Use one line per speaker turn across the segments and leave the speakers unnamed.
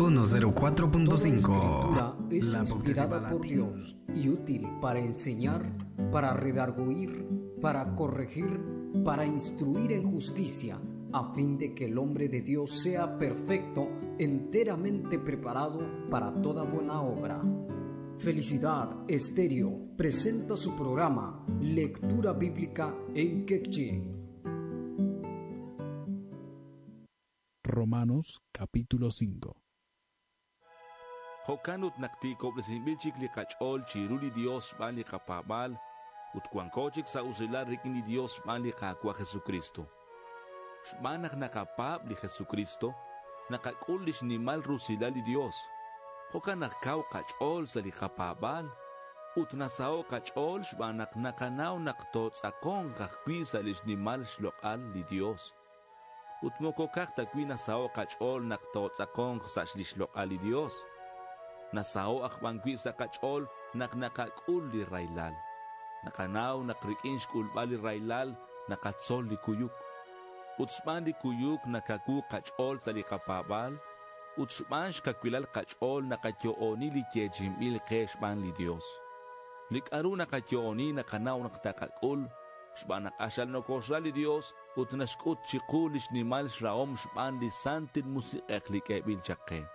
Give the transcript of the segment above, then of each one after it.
Icono 04.5.
Toda escritura es inspirada por Dios y útil para enseñar, para redarguir, para corregir, para instruir en justicia, a fin de que el hombre de Dios sea perfecto, enteramente preparado para toda buena obra. Felicidad Estéreo presenta su programa Lectura Bíblica en Quechí.
Romanos capítulo 5.
Hokanut naktiko blesimbilchik li kachol chiruli Dios bali kapabal utkuankochik sa usilar rikini Dios bali kakwa Jesucristo. Shmanak nakapab li Jesucristo nakakulish ni mal rusila li Dios. Hokanakaw kachol sa li kapabal utnasao kachol shmanak nakanaw naktots akong kakkwisa lish ni mal shlokal li Dios. Utmokokak takwina sao kachol naktots akong sash lishloqal li Dios. Nasao akbangwi sa kachol naknakakul li raylal. Nakanaw nakrikinsh kulbal li raylal nakatsol li kuyuk. Utsman li kuyuk nakaku kachol sa li kapabal. Utsmansh kakwilal kachol nakatyooni li kiejimil keshban li Dios. Likaru nakatyooni nakanaw naktakakul. Shbanak ashal no koshra li Dios utnashkut chikulish ni mal shraom shban li santin musiqek li kebil chakke.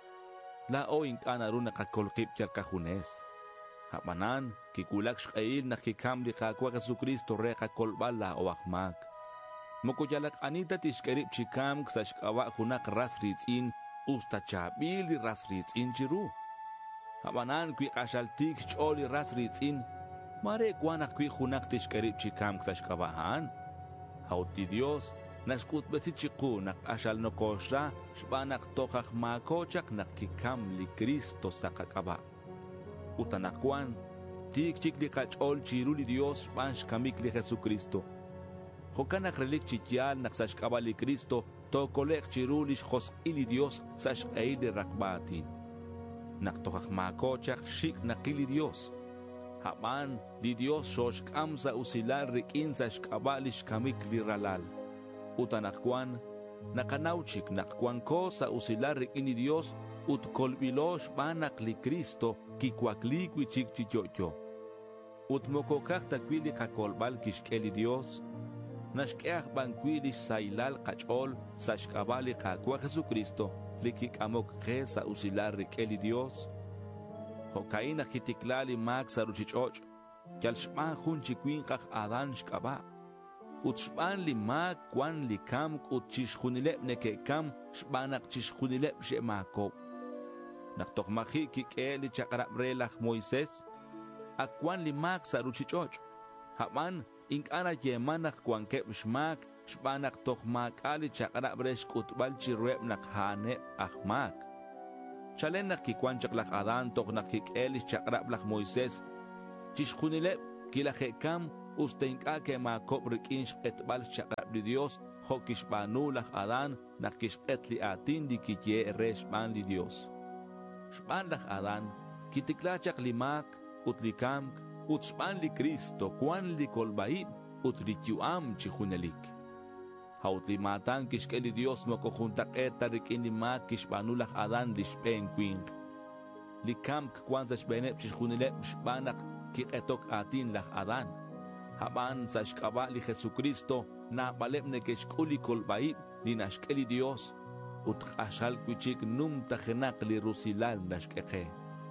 La o inkanaru nakakolkip chalkajunes. Hamanan kikulak shkail nakikam li kakwa Jesucristo re kakolbal la o akmak. Mokoyalak anita tishkerip chikam ksashkawa hunak ras ritzin usta chabil li ras ritzin chiru. Hamanan kwi kashaltik choli ras ritzin mare kuanak kwi hunak tishkerip chikam ksashkawahan. Hauti Dios nashkut besit chiku nak ashal no koshra shbanak tokak makochak nakikam li Cristo sa kakaba. Utanakwan tik chik li kachol chiru li Dios shban shkamik li Jesucristo. Hokanak relik chikyal naksashkaba li Cristo tokolek chiru li shkos ili Dios sa shkay li rakbatin. Naktokak makochak shik nakili Dios. Haman li Dios shoshkam sa usilar rikin sa shkaba li shkamik li ralal. Utanakwan, nakanauchik nakwan ko sa usilar rikin ni Dios ut kolbilosh banak li Cristo kikwaklikwi chik chichocho. Ut mokokak takwili kakolbal kishkeli Dios. Nashkeach bankwilish sailal kachol sa shkaba li kakwa Jesucristo li kikamok ke sa usilar rikeli Dios. Hokaina kitiklali mag sa ruchichoch, kyal shma hun chikwin kak adan shkaba. Ut shban li mag kwan li kam ut chishkunilep neke kam shbanak chishkunilep she makop. Naktokmaki kike li chakarap relach Moises, akwan li mag sa ruchichoch. Haman inkana yemanak kwan kep shmak, shbanak tokmak ali chakarap resh kutbal chirwep nak hanep akmak. Chalen nakikwan chaklak adan tok nakikelis chakrap lak Moises. Chishkunilep kilakekam usteinka ke makop rikinsh etbal chakrap li Dios hokishbanu lak adan nakish etli atin di kitye reshban li Dios. Shban lak adan kitiklachak limak utlikam utshban li Cristo kwan li kolbaib utlityuam chihunelik. Hautlimatan kishkeli Dios mo kujuntak eta rikin limak kishbanu lak adan lishpen kwing. Likam kwan sa shbenep chishkunilep shbanak kiketok atin lak adan. Haban sa shkaba li Jesucristo na balep ne kishkuli kolbaib li nashkeli Dios utkashal kwichik num tajenak li rusilal nashkeke.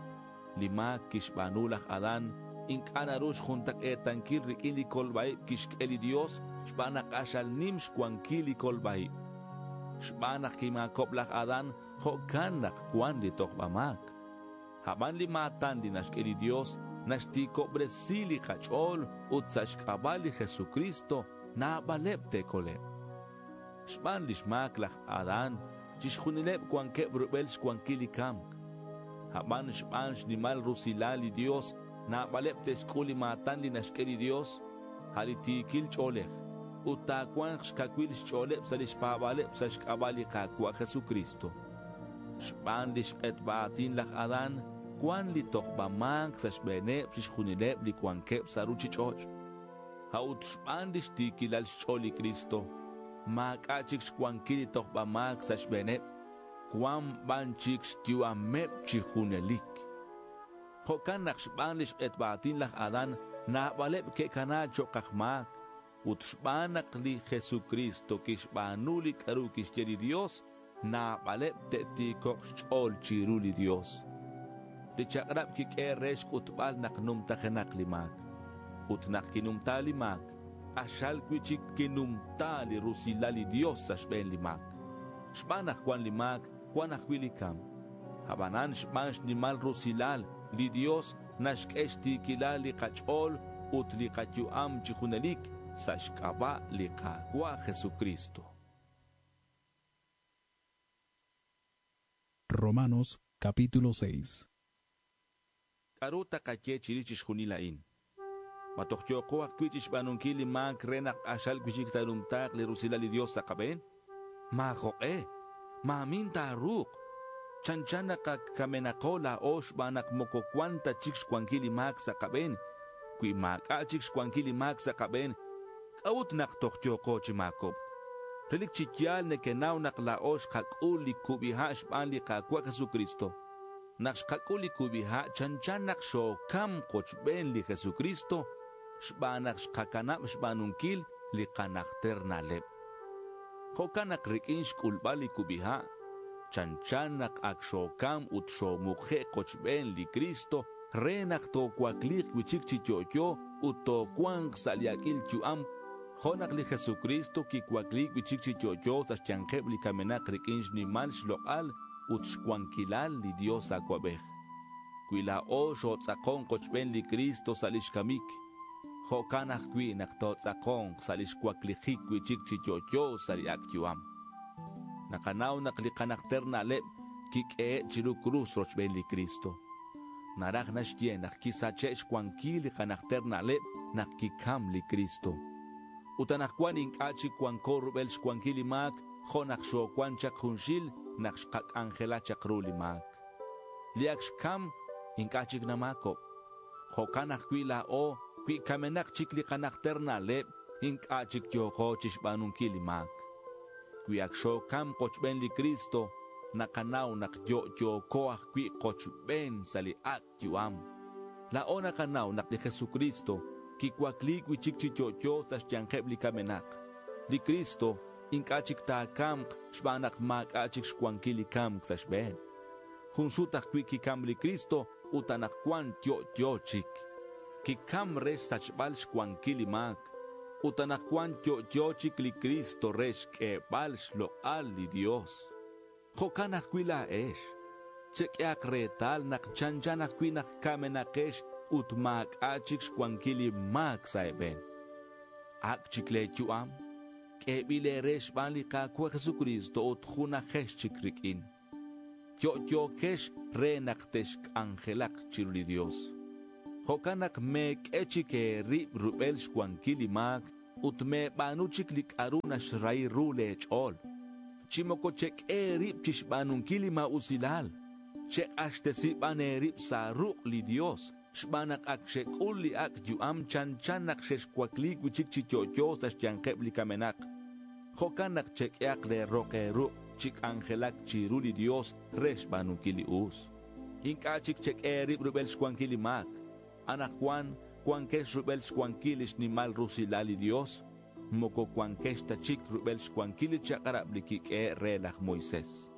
Limak kishbanu lak adan inkanarush juntak etan kirrikin li kolbaib kishkeli Dios shbanak ashal nimsh kwan kili kolbaib. Shbanak kimakop lak adan hokanak kwan li tokbamak. Haban li matan li nashkeli Dios nashtiko bresili kachol utsashkabali Jesucristo na balep te kolep. Shban li shmak lak adan chishkunilep kwan kebrubel shkwan kili kamk. Haban shban shnimal rusilali Dios na balep te shkuli matan li nashkeli Dios halitikil cholech. Utakwan shkakwil shcholep sa lishpabalep sa shkabali kakwa Jesucristo. Shban li shketbaatin lak adan kwan li tokbamang sa shbenep shkunilep li kwan kep sa ruchichoch. Haut shban li shtikilal shcholi Cristo. Makachik shkwan kili tokbamang sa shbenep. Kwan ban chicks tua mep chihunelik. Hokan nakshbanish et batin lach Adan na baleb ke kana chokakmak. Utshbanak li Jesucristo kishbanulik arukish yeri Dios na baleb te ti kokchol chiruli Dios. De chakrab kik eresh utbal naknum tachenak limak. Utnak kinumta limak. Ashal kwichik kinumta li rusilali Dios sashben limak. Shbanak kwan limak. Kwan akwilikam. Habanan shbansh nimal rusilal li Dios nashkeshti kilal li kachol ut li kachuam chihunelik sashkaba li kagwa Jesucristo.
Romanos capítulo 6.
Karuta kache chirichish hunilain. Matokyoko akwichish banunkili mak renak ashal kwichik talumtak li rusilal li Dios sakaben. Mahoe. Maamin taruk. Chanchana kamenakola osh banak moko kwanta chiks kwankili mak sa kaben. Kui maka chiks kwankili mak sa kaben. Kaut nak toktyoko chimakob. Relik chikyal ne kenaw nak laosh kakuli kubiha shbanli kakwa Jesucristo. Nak kakuli kubiha chanchanak sho kam kochben li Jesucristo. Shbanak shkakanap shbanunkil li kanakter nalep. Hokanak rikinsh kulbali kubiha, chanchanak akshokam utsho mukhe kochben li Cristo, renak to kwaklik wichik chichocho, uto kwang saliakil chuam, honak li Jesucristo ki kwaklik wichik chichocho, tas chankeb li kamenak rikinsh ni mal shloal, utshkwankilal li Dios akwabech. Kwila o shotzakon kochben li Cristo salishkamik. Hokanach kwi naktotzakong salish kwaklichik wichik chichocho saliak chuam. Nakanaw naklikanakter na lep kike chiru cruz rochben li Cristo. Narak nashtien nakisachesh kwankili kanakter na lep nakikam li Cristo. Utanakwan inkachi kwankor rubel kwankili mak honak sho kwanchak hunshil nakshkak angela chakruli mak. Liak shkam inkachik namako. Hokanach kwi la o Kui kamenak chikli kanakter na lep, ink achik yoko chishbanun kilimak. Kui aksho kam kochben li Cristo, nakanaw nakyo koach kui kochben sali ak yuam. La o nakanaw nak li Jesucristo, kikwakli kui chikchichocho tas chankeb li kamenak. Li Cristo, ink achik ta kam shbanak mak achik shkwankili kam ksashben. Hunsutak kui kikam li Cristo, utanak kwan tyo chik. Kikam resh sachbal shkwankili mak. Utanakwan tyo chik li Cristo resh ke bal shlo al li Dios. Hokanak kwila esh. Chekyak retal nak chanchanak kwinak kamenakesh utmak achik shkwankili mak saeben. Ak chikle chuam. Kebile resh bali kakwa Jesucristo utjuna kesh chikrikin. Tyo kesh renak teshk angelak chiruli Dios. Hokanak mek echike rib rubel shkwankili mak, utme banuchik lik aruna shrai rule chol. Chimoko chek rib chishbanunkili ma usilal. Chek ashtesi bane rib sa ruk li Dios. Shbanak ak shek uli ak juam chanchanak sheshkwaklik wichik chichocho sa shchankeb li kamenak. Hokanak chek le roke ruk chik angelak chiruli Dios resh banunkili us. Inka chek rib rubel shkwankili mak. Anak Juan kesh rubel shkwankilish ni mal rusilali Dios, moko Juan kesh tachik rubel shkwankili chakarab likik relach Moises.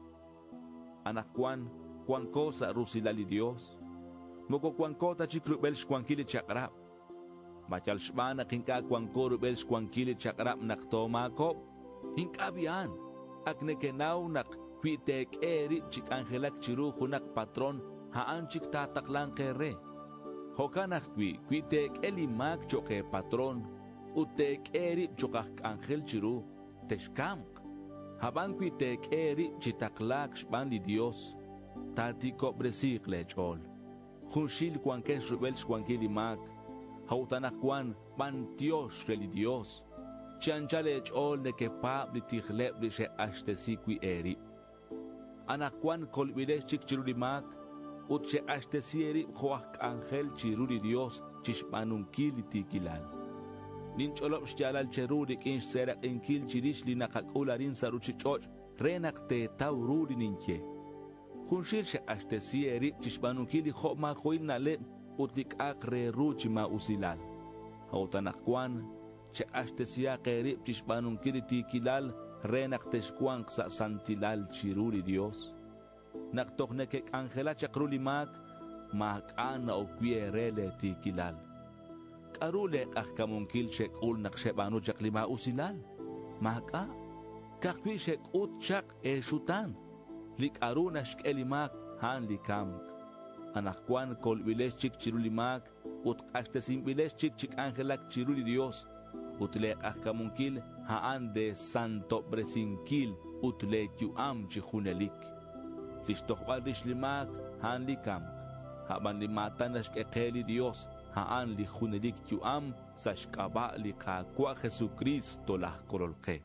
Anak Juan kosa rusilali Dios, moko Juan ko tachik rubel shkwankili chakarab. Machal shbana kinka Juan ko rubel shkwankili chakarab naktomako, hinkabian, aknekenaw nak kwitek eri chik angelak chiru hunak patron haan chik tataklang kere. Hokanak kwitek elimak choke patron, utek erip chokak angel chiru, teshkamk. Haban kwitek erip chitaklak shban li Dios, tati kobresik lechol. Hunshil kwankesh rubel shkwankilimak, hautanak kwan bantiosh reli Dios. Chanchale chol ne ke pab li tichlep li she ashtesi kwi erip. Anak kwan kolbidesh chik chiru limak, Utche ashtesieri khoak angel chiruri Dios chishbanunkili tikilal. Nincholob shjalal cherurik inch serak inkil chirish li nakakularin saruchichoch renak te taururi ninche. Junshil she ashtesieri chishbanunkili homa hoil nale utlik akre ruchima usilal. Hautanakwan she ashtesia keri chishbanunkili tikilal renak teshkuan sa santilal chiruri Dios. Naktoknekek angela chakrulimak maakana o kwierele tikilal. Karule akamunkil shek ul nakshebanu chaklima usilal. Maka kakwi shek ut chak eshutan. Lik aruna shk elimak han likam. Anakwan kol bileshik chirulimak ut ashtesim bileshik chik angelak chiruli Dios. Utle akamunkil haan de santo bresinkil utle yuam chihunelik. Listokbal rishlimak han likam. Haban limatan na shkekeli Dios. Haan li hunelik yuam sa shkaba li kakwa Jesucristo la korolke.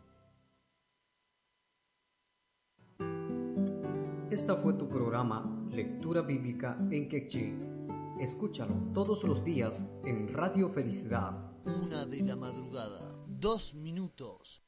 Esta fue tu programa Lectura Bíblica en Quechí. Escúchalo todos los días en Radio Felicidad.
1 de la madrugada, 2 minutos.